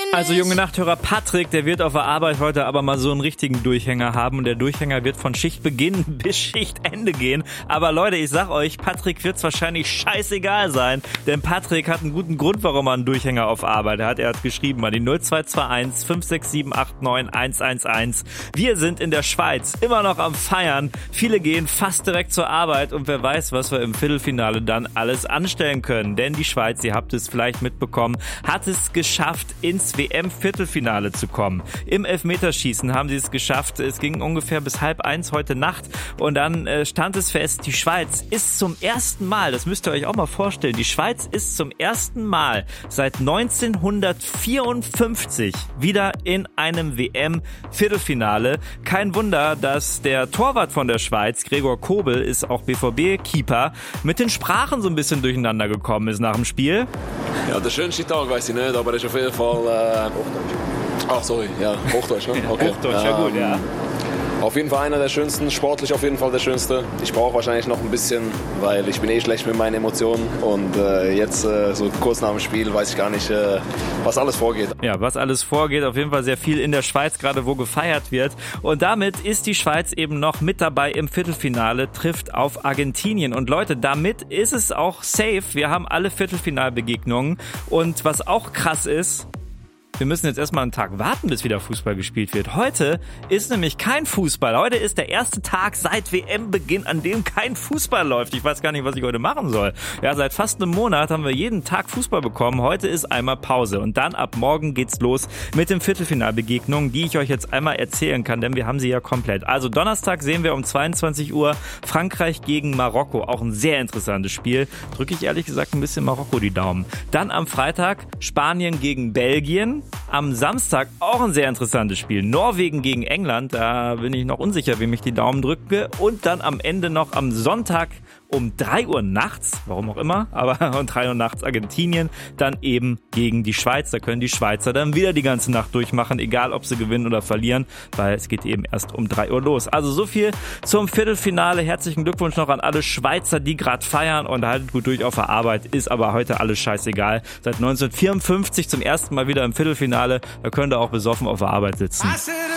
Also junge Nachthörer Patrick, der wird auf der Arbeit heute aber mal so einen richtigen Durchhänger haben und der Durchhänger wird von Schichtbeginn bis Schichtende gehen. Aber Leute, ich sag euch, Patrick wird's wahrscheinlich scheißegal sein, denn Patrick hat einen guten Grund, warum er einen Durchhänger auf Arbeit hat. Er hat geschrieben an die 0221 56789 111. Wir sind in der Schweiz immer noch am Feiern. Viele gehen fast direkt zur Arbeit und wer weiß, was wir im Viertelfinale dann alles anstellen können. Denn die Schweiz, ihr habt es vielleicht mitbekommen, hat es geschafft, ins WM-Viertelfinale zu kommen. Im Elfmeterschießen haben sie es geschafft. Es ging ungefähr bis 12:30 heute Nacht und dann stand es fest, die Schweiz ist zum ersten Mal, das müsst ihr euch auch mal vorstellen, die Schweiz ist zum ersten Mal seit 1954 wieder in einem WM-Viertelfinale. Kein Wunder, dass der Torwart von der Schweiz, Gregor Kobel, ist auch BVB-Keeper, mit den Sprachen so ein bisschen durcheinander gekommen ist nach dem Spiel. Ja, der schönste Tag weiß ich nicht, aber das ist auf jeden Fall... sorry, ja, Hochdeutsch, ne? Okay. Hochdeutsch, ja gut, ja. Auf jeden Fall einer der schönsten, sportlich auf jeden Fall der schönste. Ich brauche wahrscheinlich noch ein bisschen, weil ich bin schlecht mit meinen Emotionen und jetzt so kurz nach dem Spiel weiß ich gar nicht, was alles vorgeht. Ja, was alles vorgeht, auf jeden Fall sehr viel in der Schweiz, gerade wo gefeiert wird. Und damit ist die Schweiz eben noch mit dabei im Viertelfinale, trifft auf Argentinien. Und Leute, damit ist es auch safe. Wir haben alle Viertelfinalbegegnungen. Und was auch krass ist, wir müssen jetzt erstmal einen Tag warten, bis wieder Fußball gespielt wird. Heute ist nämlich kein Fußball. Heute ist der erste Tag seit WM-Beginn, an dem kein Fußball läuft. Ich weiß gar nicht, was ich heute machen soll. Ja, seit fast einem Monat haben wir jeden Tag Fußball bekommen. Heute ist einmal Pause. Und dann ab morgen geht's los mit den Viertelfinalbegegnungen, die ich euch jetzt einmal erzählen kann, denn wir haben sie ja komplett. Also Donnerstag sehen wir um 22 Uhr Frankreich gegen Marokko. Auch ein sehr interessantes Spiel. Drücke ich ehrlich gesagt ein bisschen Marokko die Daumen. Dann am Freitag Spanien gegen Belgien. Am Samstag auch ein sehr interessantes Spiel. Norwegen gegen England, da bin ich noch unsicher, wem ich die Daumen drücke. Und dann am Ende noch am Sonntag um 3 Uhr nachts, warum auch immer, aber um 3 Uhr nachts Argentinien, dann eben gegen die Schweiz. Da können die Schweizer dann wieder die ganze Nacht durchmachen, egal ob sie gewinnen oder verlieren, weil es geht eben erst um 3 Uhr los. Also so viel zum Viertelfinale. Herzlichen Glückwunsch noch an alle Schweizer, die gerade feiern und haltet gut durch auf der Arbeit. Ist aber heute alles scheißegal. Seit 1954 zum ersten Mal wieder im Viertelfinale. Da könnt ihr auch besoffen auf der Arbeit sitzen.